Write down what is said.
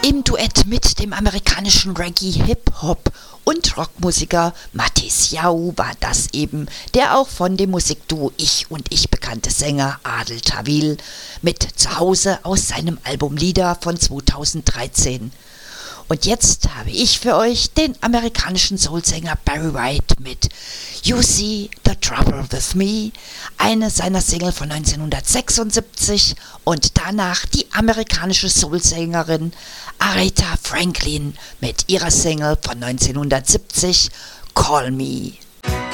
Im Duett mit dem amerikanischen Reggae, Hip-Hop und Rockmusiker Mattis Yao war das eben der auch von dem Musikduo Ich und Ich bekannte Sänger Adel Tawil mit Zuhause aus seinem Album Lieder von 2013. Und jetzt habe ich für euch den amerikanischen Soulsänger Barry White mit You See the Trouble with Me, eine seiner Single von 1976, und danach die amerikanische Soulsängerin Aretha Franklin mit ihrer Single von 1970, Call Me.